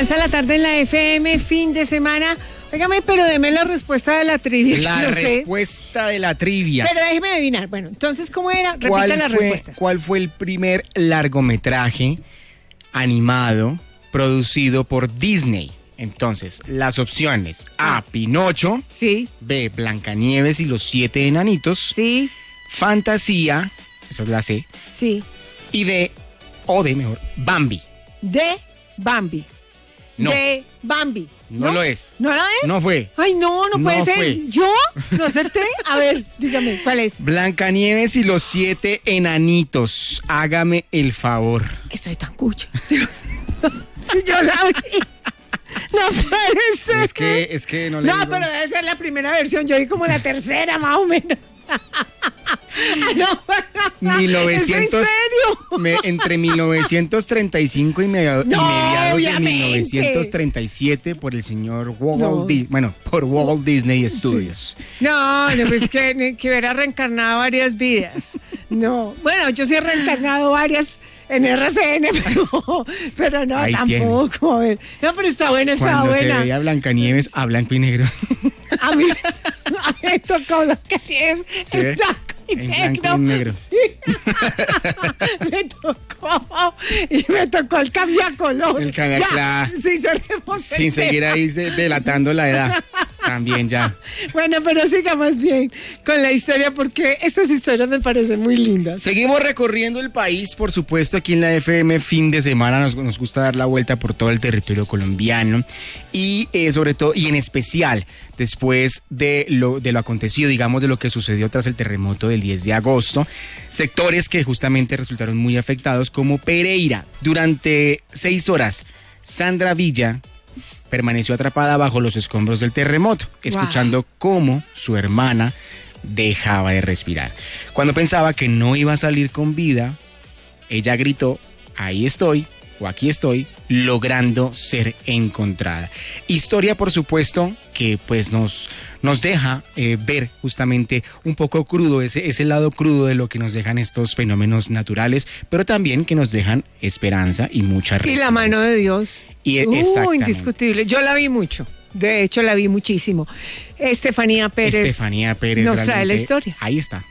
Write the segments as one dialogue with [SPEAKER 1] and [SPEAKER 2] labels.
[SPEAKER 1] Avanza la tarde en la FM, fin de semana. Óigame, pero deme la respuesta de la trivia.
[SPEAKER 2] La respuesta de la trivia.
[SPEAKER 1] Pero déjeme adivinar. Bueno, entonces, ¿cómo era? Repita las respuestas.
[SPEAKER 2] ¿Cuál fue el primer largometraje animado producido por Disney? Entonces, las opciones: A, Pinocho.
[SPEAKER 1] Sí.
[SPEAKER 2] B, Blancanieves y los 7 enanitos.
[SPEAKER 1] Sí.
[SPEAKER 2] Fantasía, esa es la C.
[SPEAKER 1] Sí.
[SPEAKER 2] Y D, mejor, Bambi.
[SPEAKER 1] De Bambi.
[SPEAKER 2] No.
[SPEAKER 1] De Bambi.
[SPEAKER 2] No lo es.
[SPEAKER 1] ¿No lo es?
[SPEAKER 2] No fue.
[SPEAKER 1] Ay, no puede ser.
[SPEAKER 2] Fue.
[SPEAKER 1] ¿Yo? ¿Lo acerté? A ver, dígame, ¿cuál es?
[SPEAKER 2] Blancanieves y los 7 enanitos. Hágame el favor.
[SPEAKER 1] Estoy tan cucha. Si yo la vi. No puede ser.
[SPEAKER 2] Es que no le
[SPEAKER 1] No,
[SPEAKER 2] digo.
[SPEAKER 1] pero debe ser la primera versión. Yo vi como la tercera, más o menos. No,
[SPEAKER 2] 1900,
[SPEAKER 1] ¿es en serio?
[SPEAKER 2] Entre 1935 y mediados de
[SPEAKER 1] obviamente.
[SPEAKER 2] 1937 por el señor por Walt Disney Studios.
[SPEAKER 1] No, pues que hubiera reencarnado varias vidas. No, bueno, yo sí he reencarnado varias en RCN, pero no,
[SPEAKER 2] Ahí
[SPEAKER 1] tampoco. A ver. No, pero está buena,
[SPEAKER 2] Cuando se veía Blancanieves a blanco y negro.
[SPEAKER 1] A mí me tocó Blancanieves en blanco y
[SPEAKER 2] en
[SPEAKER 1] negro.
[SPEAKER 2] blanco y negro.
[SPEAKER 1] Sí. me tocó el cambiacolor.
[SPEAKER 2] El cambiacolor. Sin seguir ahí delatando la edad. También ya.
[SPEAKER 1] Bueno, pero sigamos bien con la historia porque estas historias me parecen muy lindas.
[SPEAKER 2] Seguimos recorriendo el país, por supuesto, aquí en la FM fin de semana nos gusta dar la vuelta por todo el territorio colombiano y sobre todo y en especial después de lo acontecido, digamos, de lo que sucedió tras el terremoto del 10 de agosto, sectores que justamente resultaron muy afectados como Pereira. Durante 6 horas, Sandra Villa permaneció atrapada bajo los escombros del terremoto, escuchando cómo su hermana dejaba de respirar. Cuando pensaba que no iba a salir con vida, ella gritó: ahí estoy, o aquí estoy, logrando ser encontrada. Historia, por supuesto, que pues nos deja ver justamente un poco crudo, ese lado crudo de lo que nos dejan estos fenómenos naturales, pero también que nos dejan esperanza y mucha resiliencia.
[SPEAKER 1] Y la mano de Dios. Indiscutible. Yo la vi mucho. De hecho, la vi muchísimo. Estefanía Pérez nos trae la historia.
[SPEAKER 2] Ahí está.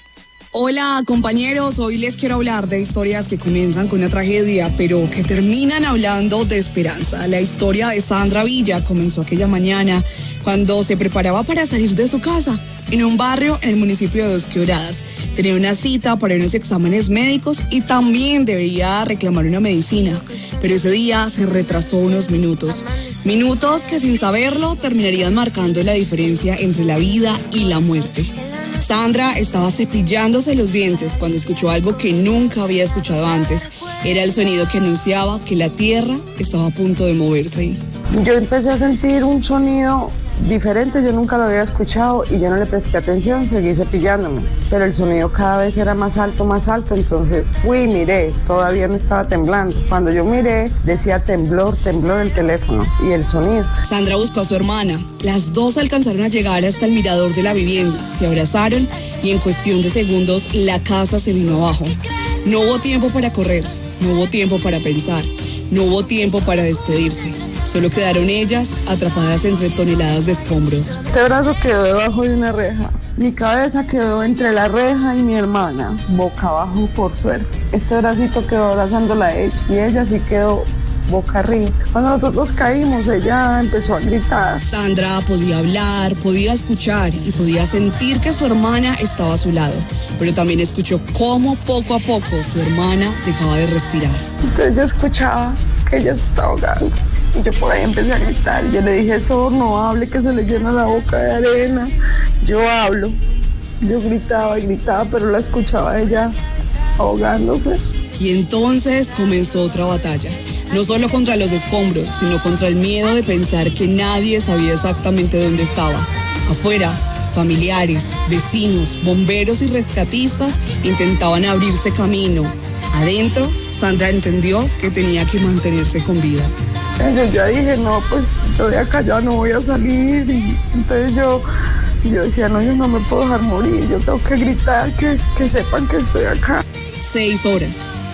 [SPEAKER 3] Hola compañeros, hoy les quiero hablar de historias que comienzan con una tragedia, pero que terminan hablando de esperanza. La historia de Sandra Villa comenzó aquella mañana cuando se preparaba para salir de su casa, en un barrio en el municipio de Dos Quebradas. Tenía una cita para unos exámenes médicos y también debería reclamar una medicina, pero ese día se retrasó unos minutos. Minutos que sin saberlo terminarían marcando la diferencia entre la vida y la muerte. Sandra estaba cepillándose los dientes cuando escuchó algo que nunca había escuchado antes. Era el sonido que anunciaba que la tierra estaba a punto de moverse.
[SPEAKER 4] Yo empecé a sentir un sonido diferente, yo nunca lo había escuchado y yo no le presté atención, seguí cepillándome, pero el sonido cada vez era más alto, entonces fui y miré, todavía no estaba temblando. Cuando yo miré, decía temblor el teléfono y el sonido.
[SPEAKER 3] Sandra buscó a su hermana, las dos alcanzaron a llegar hasta el mirador de la vivienda, se abrazaron y en cuestión de segundos la casa se vino abajo. No hubo tiempo para correr, no hubo tiempo para pensar, no hubo tiempo para despedirse. Solo quedaron ellas atrapadas entre toneladas de escombros.
[SPEAKER 4] Este brazo quedó debajo de una reja. Mi cabeza quedó entre la reja y mi hermana, boca abajo por suerte. Este bracito quedó abrazándola a ella y ella sí quedó boca arriba. Cuando nosotros caímos, ella empezó a gritar.
[SPEAKER 3] Sandra podía hablar, podía escuchar y podía sentir que su hermana estaba a su lado. Pero también escuchó cómo poco a poco su hermana dejaba de respirar.
[SPEAKER 4] Entonces yo escuchaba que ella se estaba ahogando. Y yo por ahí empecé a gritar. Yo le dije, Sor, no hable, que se le llena la boca de arena. Yo hablo. Yo gritaba, pero la escuchaba ella ahogándose.
[SPEAKER 3] Y entonces comenzó otra batalla. No solo contra los escombros, sino contra el miedo de pensar que nadie sabía exactamente dónde estaba. Afuera, familiares, vecinos, bomberos y rescatistas intentaban abrirse camino. Adentro, Sandra entendió que tenía que mantenerse con vida.
[SPEAKER 4] Yo ya dije, no, pues yo de acá ya no voy a salir. Y entonces yo decía, no, yo no me puedo dejar morir. Yo tengo que gritar, que sepan que estoy acá.
[SPEAKER 3] 6 horas.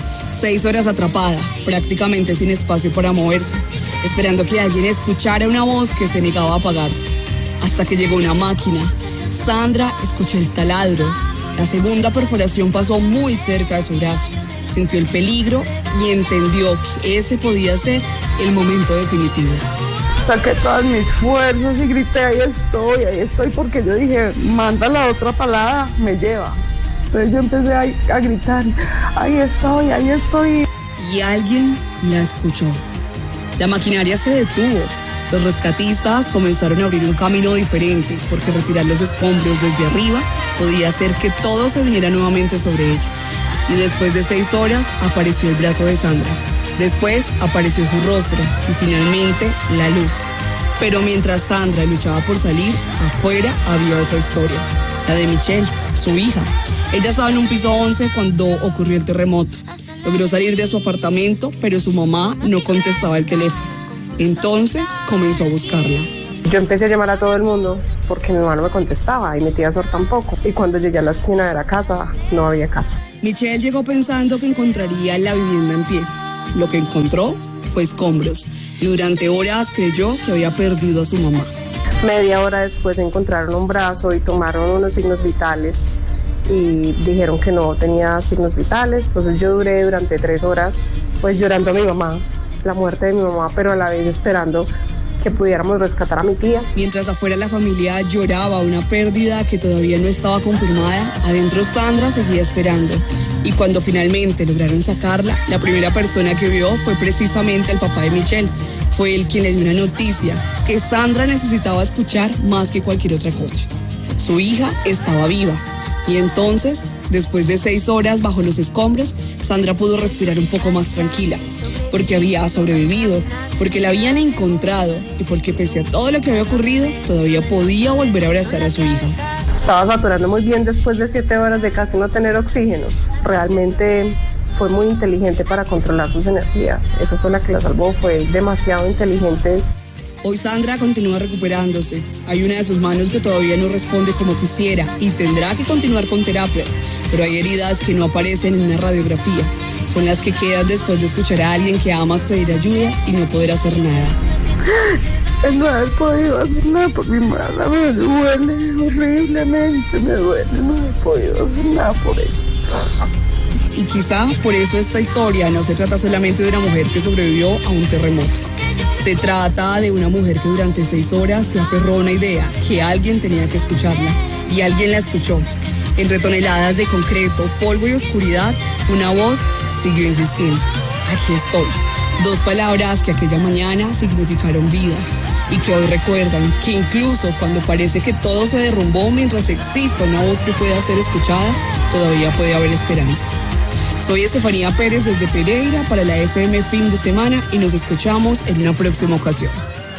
[SPEAKER 3] 6 horas atrapada, prácticamente sin espacio para moverse, esperando que alguien escuchara una voz que se negaba a apagarse. Hasta que llegó una máquina. Sandra escuchó el taladro. La segunda perforación pasó muy cerca de su brazo. Sintió el peligro y entendió que ese podía ser el momento definitivo.
[SPEAKER 4] Saqué todas mis fuerzas y grité, ahí estoy, porque yo dije, manda la otra palada, me lleva. Entonces yo empecé a gritar, ahí estoy.
[SPEAKER 3] Y alguien la escuchó. La maquinaria se detuvo. Los rescatistas comenzaron a abrir un camino diferente, porque retirar los escombros desde arriba podía hacer que todo se viniera nuevamente sobre ella. Y después de 6 horas apareció el brazo de Sandra. Después apareció su rostro y finalmente la luz. Pero mientras Sandra luchaba por salir, afuera había otra historia. La de Michelle, su hija. Ella estaba en un piso 11 cuando ocurrió el terremoto. Logró salir de su apartamento, pero su mamá no contestaba el teléfono. Entonces comenzó a buscarla.
[SPEAKER 5] Yo empecé a llamar a todo el mundo porque mi mamá no me contestaba y mi tía Sor tampoco. Y cuando llegué a la esquina de la casa, no había casa.
[SPEAKER 3] Michelle llegó pensando que encontraría la vivienda en pie. Lo que encontró fue escombros y durante horas creyó que había perdido a su mamá.
[SPEAKER 5] Media hora después encontraron un brazo y tomaron unos signos vitales y dijeron que no tenía signos vitales. Entonces yo duré durante 3 horas pues llorando a mi mamá, la muerte de mi mamá, pero a la vez esperando que pudiéramos rescatar a mi tía.
[SPEAKER 3] Mientras afuera la familia lloraba una pérdida que todavía no estaba confirmada, adentro Sandra seguía esperando. Y cuando finalmente lograron sacarla, la primera persona que vio fue precisamente el papá de Michelle. Fue él quien le dio una noticia que Sandra necesitaba escuchar más que cualquier otra cosa. Su hija estaba viva. Y entonces, después de 6 horas bajo los escombros, Sandra pudo respirar un poco más tranquila, porque había sobrevivido, porque la habían encontrado y porque pese a todo lo que había ocurrido, todavía podía volver a abrazar a su hija.
[SPEAKER 5] Estaba saturando muy bien después de 7 horas de casi no tener oxígeno. Realmente fue muy inteligente para controlar sus energías. Eso fue la que la salvó, fue demasiado inteligente.
[SPEAKER 3] Hoy Sandra continúa recuperándose. Hay una de sus manos que todavía no responde como quisiera y tendrá que continuar con terapias, pero hay heridas que no aparecen en una radiografía. Son las que quedan después de escuchar a alguien que amas pedir ayuda y no poder hacer nada.
[SPEAKER 4] El no haber podido hacer nada por mi hermana me duele horriblemente, no he podido hacer nada por ella.
[SPEAKER 3] Y quizá por eso esta historia no se trata solamente de una mujer que sobrevivió a un terremoto. Se trata de una mujer que durante 6 horas se aferró a una idea, que alguien tenía que escucharla, y alguien la escuchó. Entre toneladas de concreto, polvo y oscuridad, una voz siguió insistiendo. Aquí estoy. 2 palabras que aquella mañana significaron vida y que hoy recuerdan que incluso cuando parece que todo se derrumbó, mientras exista una voz que pueda ser escuchada, todavía puede haber esperanza. Soy Estefanía Pérez desde Pereira para la FM Fin de Semana y nos escuchamos en una próxima ocasión.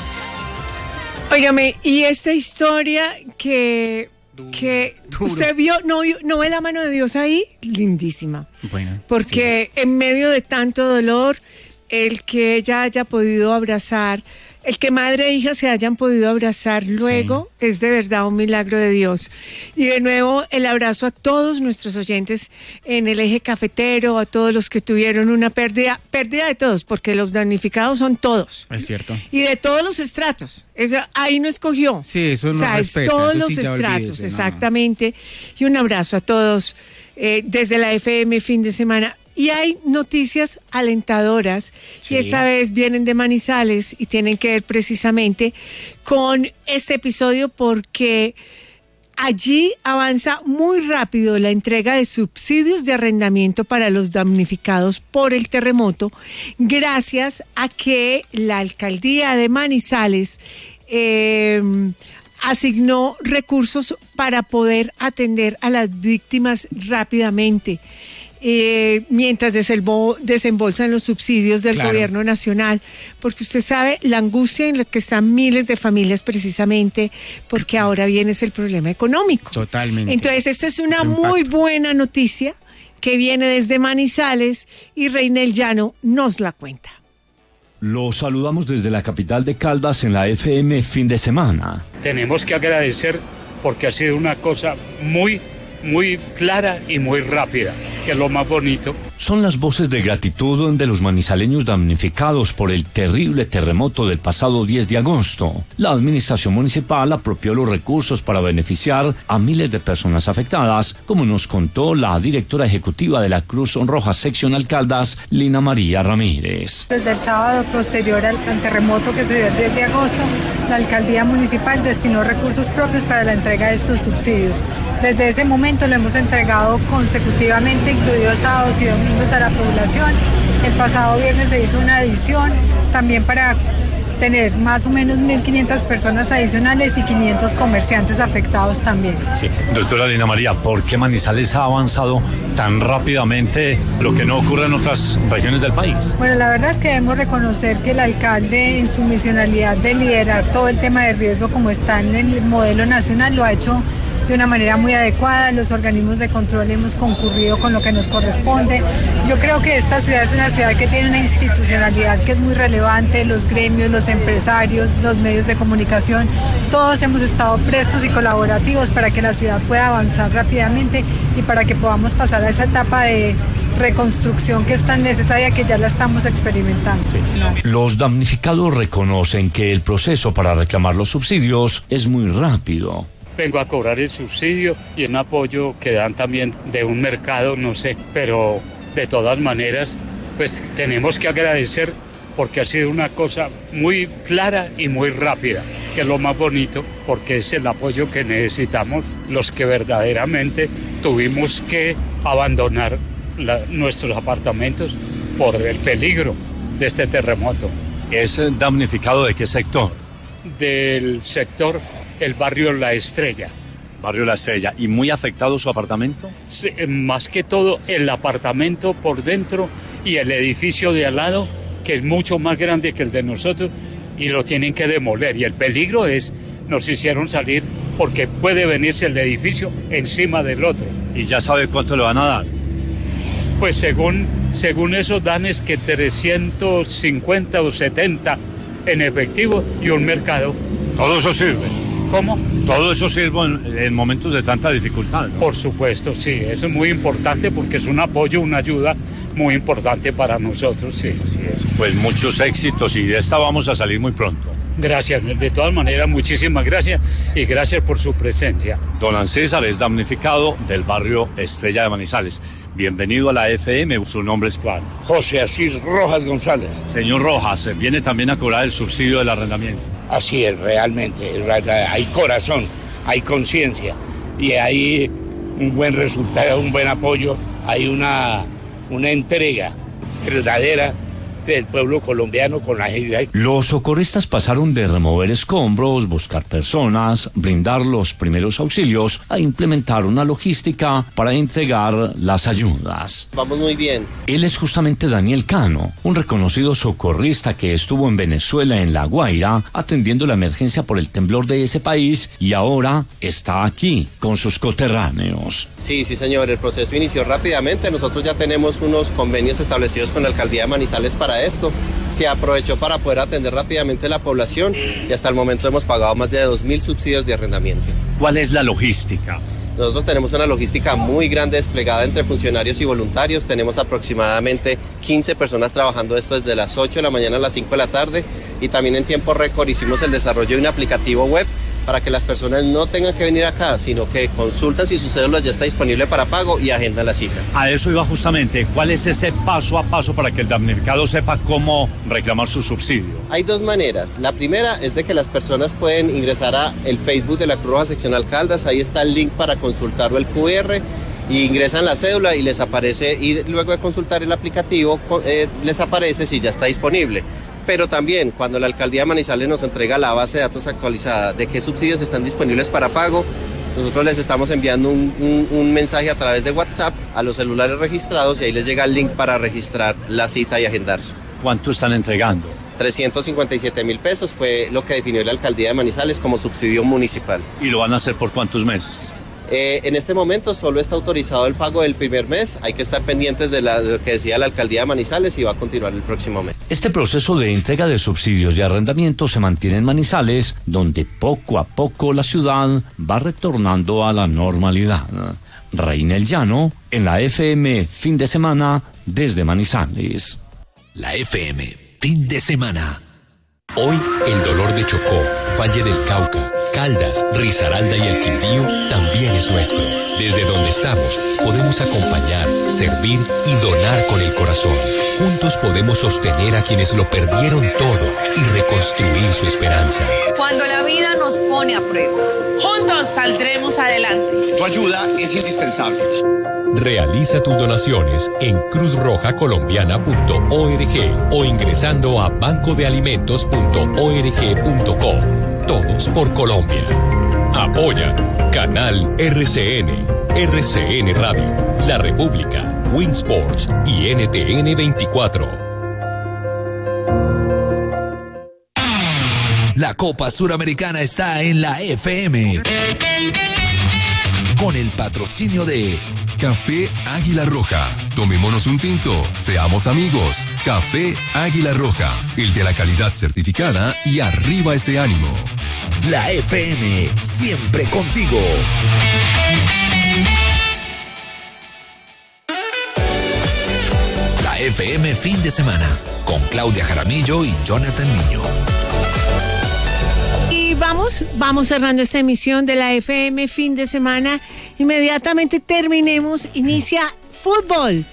[SPEAKER 1] Óigame, y esta historia que usted vio, no ve la mano de Dios ahí, lindísima.
[SPEAKER 2] Bueno,
[SPEAKER 1] porque sí. En medio de tanto dolor, el que ella haya podido abrazar, el que madre e hija se hayan podido abrazar luego, sí, es de verdad un milagro de Dios. Y de nuevo el abrazo a todos nuestros oyentes en el eje cafetero, a todos los que tuvieron una pérdida de todos, porque los damnificados son todos.
[SPEAKER 2] Es cierto.
[SPEAKER 1] Y de todos los estratos. Ahí no escogió.
[SPEAKER 2] Sí, eso no respeta.
[SPEAKER 1] Es todos
[SPEAKER 2] eso
[SPEAKER 1] los
[SPEAKER 2] sí,
[SPEAKER 1] estratos,
[SPEAKER 2] olvídese,
[SPEAKER 1] exactamente. No. Y un abrazo a todos desde la FM Fin de Semana. Y hay noticias alentadoras, sí, y esta vez vienen de Manizales y tienen que ver precisamente con este episodio porque allí avanza muy rápido la entrega de subsidios de arrendamiento para los damnificados por el terremoto, gracias a que la alcaldía de Manizales asignó recursos para poder atender a las víctimas rápidamente. Mientras desembolsan los subsidios del gobierno nacional, porque usted sabe la angustia en la que están miles de familias precisamente porque ahora viene el problema económico.
[SPEAKER 2] Totalmente.
[SPEAKER 1] Entonces esta es una muy buena noticia que viene desde Manizales y Reinel Llano nos la cuenta.
[SPEAKER 6] Los saludamos desde la capital de Caldas en la FM Fin de Semana.
[SPEAKER 7] Tenemos que agradecer porque ha sido una cosa muy clara y muy rápida, que es lo más bonito.
[SPEAKER 6] son las voces de gratitud de los manizaleños damnificados por el terrible terremoto del pasado 10 de agosto. La administración municipal apropió los recursos para beneficiar a miles de personas afectadas, como nos contó la directora ejecutiva de la Cruz Roja Seccional Caldas, Lina María Ramírez.
[SPEAKER 8] Desde el sábado posterior al terremoto que se dio el 10 de agosto, la alcaldía municipal destinó recursos propios para la entrega de estos subsidios. Desde ese momento lo hemos entregado consecutivamente, incluidos sábados y domingos, a la población. El pasado viernes se hizo una adición también para tener más o menos 1.500 personas adicionales y 500 comerciantes afectados también.
[SPEAKER 7] Sí, doctora Lina María, ¿por qué Manizales ha avanzado tan rápidamente, lo que no ocurre en otras regiones del país?
[SPEAKER 8] Bueno, la verdad es que debemos reconocer que el alcalde, en su misionalidad de liderar todo el tema de riesgo como está en el modelo nacional, lo ha hecho de una manera muy adecuada. Los organismos de control hemos concurrido con lo que nos corresponde. Yo creo que esta ciudad es una ciudad que tiene una institucionalidad que es muy relevante. Los gremios, los empresarios, los medios de comunicación, todos hemos estado prestos y colaborativos para que la ciudad pueda avanzar rápidamente y para que podamos pasar a esa etapa de reconstrucción que es tan necesaria, que ya la estamos experimentando.
[SPEAKER 6] Sí. Los damnificados reconocen que el proceso para reclamar los subsidios es muy rápido.
[SPEAKER 7] Vengo a cobrar el subsidio y un apoyo que dan también de un mercado, no sé, pero de todas maneras, pues tenemos que agradecer porque ha sido una cosa muy clara y muy rápida, que es lo más bonito, porque es el apoyo que necesitamos los que verdaderamente tuvimos que abandonar nuestros apartamentos por el peligro de este terremoto.
[SPEAKER 6] ¿Es damnificado de qué sector?
[SPEAKER 7] Del sector el barrio La Estrella.
[SPEAKER 6] Barrio La Estrella. ¿Y muy afectado su apartamento?
[SPEAKER 7] Sí, más que todo el apartamento por dentro y el edificio de al lado, que es mucho más grande que el de nosotros, y lo tienen que demoler. Y el peligro es, nos hicieron salir porque puede venirse el edificio encima del otro.
[SPEAKER 6] ¿Y ya sabe cuánto le van a dar?
[SPEAKER 7] Pues según esos dan es que 350 o 70 en efectivo y un mercado.
[SPEAKER 6] Todo eso sirve.
[SPEAKER 7] ¿Cómo?
[SPEAKER 6] Todo eso sirve en momentos de tanta dificultad, ¿no?
[SPEAKER 7] Por supuesto, sí, eso es muy importante porque es un apoyo, una ayuda muy importante para nosotros, sí, así es.
[SPEAKER 6] Pues muchos éxitos y de esta vamos a salir muy pronto.
[SPEAKER 7] Gracias, de todas maneras, muchísimas gracias y gracias por su presencia.
[SPEAKER 6] Don César es damnificado del barrio Estrella de Manizales. Bienvenido a la FM, ¿su nombre es cuál?
[SPEAKER 9] José Asís Rojas González.
[SPEAKER 6] Señor Rojas, ¿viene también a cobrar el subsidio del arrendamiento?
[SPEAKER 9] Así es, realmente, hay corazón, hay conciencia y hay un buen resultado, un buen apoyo, hay una entrega verdadera del pueblo colombiano con la gente.
[SPEAKER 6] Los socorristas pasaron de remover escombros, buscar personas, brindar los primeros auxilios, a implementar una logística para entregar las ayudas.
[SPEAKER 10] Vamos muy bien.
[SPEAKER 6] Él es justamente Daniel Cano, un reconocido socorrista que estuvo en Venezuela, en La Guaira, atendiendo la emergencia por el temblor de ese país y ahora está aquí con sus coterráneos.
[SPEAKER 10] Sí, señor, el proceso inició rápidamente. Nosotros ya tenemos unos convenios establecidos con la alcaldía de Manizales para esto. Se aprovechó para poder atender rápidamente la población y hasta el momento hemos pagado más de 2.000 subsidios de arrendamiento.
[SPEAKER 6] ¿Cuál es la logística?
[SPEAKER 10] Nosotros tenemos una logística muy grande desplegada entre funcionarios y voluntarios. Tenemos aproximadamente 15 personas trabajando esto desde las 8 de la mañana a las 5 de la tarde y también en tiempo récord hicimos el desarrollo de un aplicativo web para que las personas no tengan que venir acá, sino que consultan si su cédula ya está disponible para pago y agendan la cita.
[SPEAKER 6] A eso iba justamente. ¿Cuál es ese paso a paso para que el damnificado sepa cómo reclamar su subsidio?
[SPEAKER 10] Hay dos maneras. La primera es de que las personas pueden ingresar a el Facebook de la Cruz Roja Seccional Caldas. Ahí está el link para consultarlo, el QR, y ingresan la cédula y les aparece, y luego de consultar el aplicativo, les aparece si ya está disponible. Pero también cuando la alcaldía de Manizales nos entrega la base de datos actualizada de qué subsidios están disponibles para pago, nosotros les estamos enviando un mensaje a través de WhatsApp a los celulares registrados y ahí les llega el link para registrar la cita y agendarse.
[SPEAKER 6] ¿Cuánto están entregando?
[SPEAKER 10] 357.000 pesos fue lo que definió la alcaldía de Manizales como subsidio municipal.
[SPEAKER 6] ¿Y lo van a hacer por cuántos meses?
[SPEAKER 10] En este momento solo está autorizado el pago del primer mes, hay que estar pendientes de lo que decía la alcaldía de Manizales y va a continuar el próximo mes.
[SPEAKER 6] Este proceso de entrega de subsidios de arrendamiento se mantiene en Manizales, donde poco a poco la ciudad va retornando a la normalidad. Reina el Llano, en la FM Fin de Semana desde Manizales.
[SPEAKER 11] La FM Fin de Semana.
[SPEAKER 12] Hoy el dolor de Chocó, Valle del Cauca, Caldas, Risaralda y el Quindío también es nuestro. Desde donde estamos podemos acompañar, servir y donar con el corazón. Juntos podemos sostener a quienes lo perdieron todo y reconstruir su esperanza.
[SPEAKER 13] Cuando la vida nos pone a prueba, juntos saldremos adelante.
[SPEAKER 14] Tu ayuda es indispensable.
[SPEAKER 12] Realiza tus donaciones en cruzrojacolombiana.org o ingresando a bancodealimentos.org.co. Todos por Colombia. Apoya Canal RCN, RCN Radio, La República, Winsports y NTN 24.
[SPEAKER 11] La Copa Suramericana está en la FM. Con el patrocinio de Café Águila Roja. Tomémonos un tinto, seamos amigos. Café Águila Roja, el de la calidad certificada y arriba ese ánimo. La FM, siempre contigo. La FM Fin de Semana, con Claudia Jaramillo y Jonathan Niño.
[SPEAKER 1] Y vamos cerrando esta emisión de la FM Fin de Semana. Inmediatamente terminemos, inicia fútbol.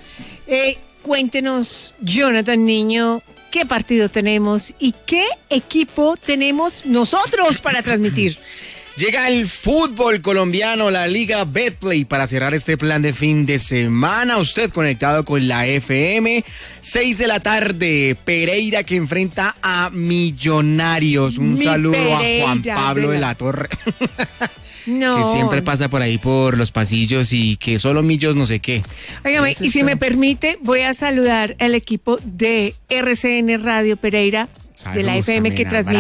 [SPEAKER 1] Cuéntenos, Jonathan Niño, qué partido tenemos y qué equipo tenemos nosotros para transmitir.
[SPEAKER 2] Llega el fútbol colombiano, la Liga Betplay, para cerrar este plan de fin de semana. Usted conectado con la FM, 6 de la tarde, Pereira que enfrenta a Millonarios. Un saludo Pereira, a Juan Pablo de la Torre. No. Que siempre pasa por ahí por los pasillos y que solo Millos no sé qué.
[SPEAKER 1] Óigame, y si me permite, voy a saludar al equipo de RCN Radio Pereira. Saludos, de la FM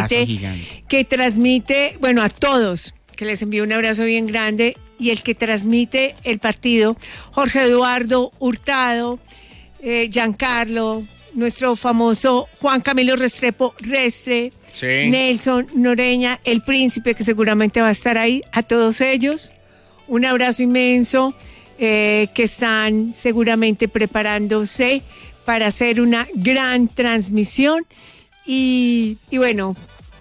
[SPEAKER 1] que transmite, bueno, a todos, que les envío un abrazo bien grande, y el que transmite el partido, Jorge Eduardo Hurtado, Giancarlo, nuestro famoso Juan Camilo Restrepo Restre, sí. Nelson Noreña, el príncipe que seguramente va a estar ahí, a todos ellos, un abrazo inmenso, que están seguramente preparándose para hacer una gran transmisión. Y bueno,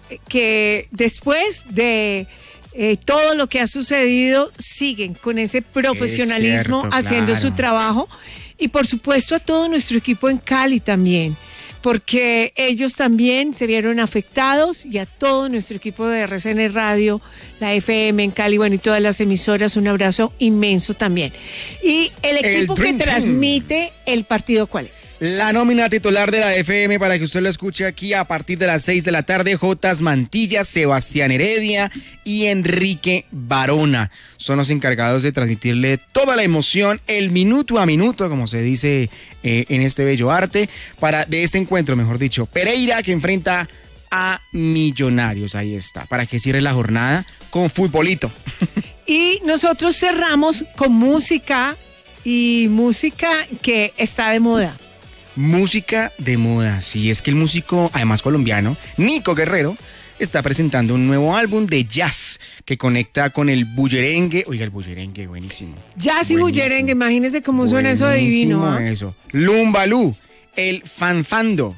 [SPEAKER 1] que después de todo lo que ha sucedido, siguen con ese profesionalismo haciendo su trabajo. Y por supuesto a todo nuestro equipo en Cali también, porque ellos también se vieron afectados, y a todo nuestro equipo de RCN Radio, la FM en Cali, bueno, y todas las emisoras, un abrazo inmenso también. Y el equipo que transmite el partido, ¿cuál es?
[SPEAKER 2] La nómina titular de la FM, para que usted lo escuche aquí a partir de las 6 de la tarde, Jotas Mantilla, Sebastián Heredia y Enrique Barona. Son los encargados de transmitirle toda la emoción, el minuto a minuto, como se dice en este bello arte, de este encuentro, mejor dicho. Pereira que enfrenta a Millonarios, ahí está, para que cierre la jornada con futbolito.
[SPEAKER 1] Y nosotros cerramos con música, y música que está de moda.
[SPEAKER 2] Música de moda, sí, es que el músico, además colombiano, Nico Guerrero, está presentando un nuevo álbum de jazz que conecta con el bullerengue. Oiga, el bullerengue, buenísimo.
[SPEAKER 1] Jazz y bullerengue, imagínense cómo suena eso divino.
[SPEAKER 2] Eso. Lumbalú, el fanfando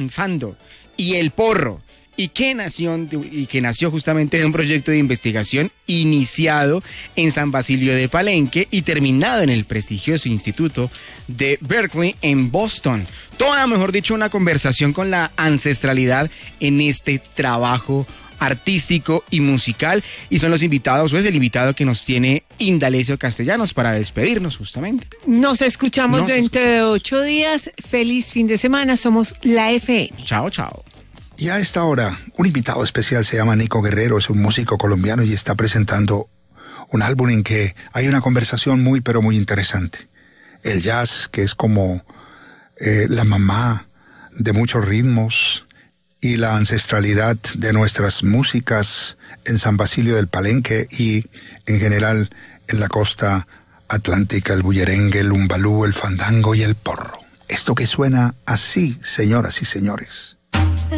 [SPEAKER 2] y el porro. Y que nació justamente de un proyecto de investigación iniciado en San Basilio de Palenque y terminado en el prestigioso Instituto de Berkeley en Boston. Toda, mejor dicho, una conversación con la ancestralidad en este trabajo artístico y musical. Y son los invitados, pues el invitado que nos tiene Indalecio Castellanos para despedirnos justamente.
[SPEAKER 1] Nos escuchamos dentro de 8 días. Feliz fin de semana. Somos la FM.
[SPEAKER 2] Chao, chao.
[SPEAKER 15] Y a esta hora, un invitado especial se llama Nico Guerrero, es un músico colombiano y está presentando un álbum en que hay una conversación muy, pero muy interesante. El jazz, que es como la mamá de muchos ritmos, y la ancestralidad de nuestras músicas en San Basilio del Palenque y en general en la costa atlántica, el bullerengue, el lumbalú, el fandango y el porro. Esto que suena así, señoras y señores.